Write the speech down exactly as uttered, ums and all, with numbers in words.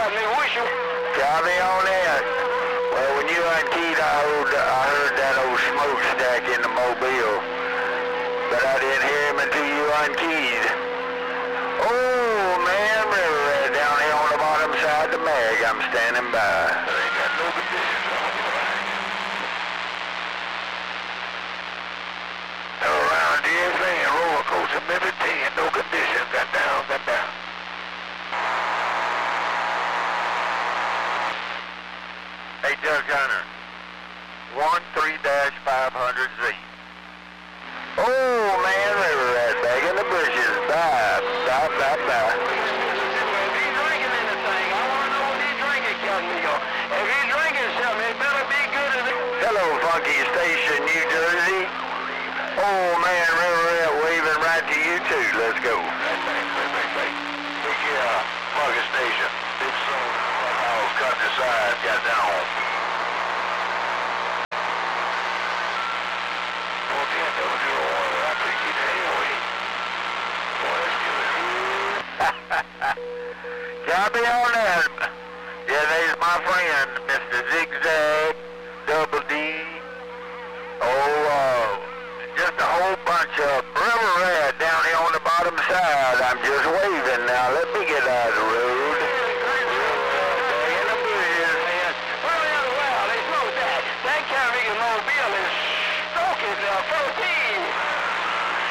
Copy on that. Well, when you unkeyed, I heard, I heard that old smokestack in the Mobile, but I didn't hear him until you unkeyed. Oh, man, river rat down here on the bottom side of the mag. I'm standing by. Around D S A and roller coaster, maybe ten, no condition. Got down, got down. Hey, Doug Hunter, one three dash five hundred Z. Oh, man, river rat back in the bushes. Bye, bye, bye, bye. If he's drinking anything, I want to know what he's drinking, Castillo. If he's drinking something, it better be good as it. Hello, Funky Station, New Jersey. Oh, man, river rat waving right to you, too. Let's go. Big, uh, Funky Station. Big soul. House, countryside, got down. Copy on that. Yeah, there's my friend, Mister Zigzag, Double D. Oh, uh, just a whole bunch of river rat down here on the bottom side. I'm just waving now. Let me get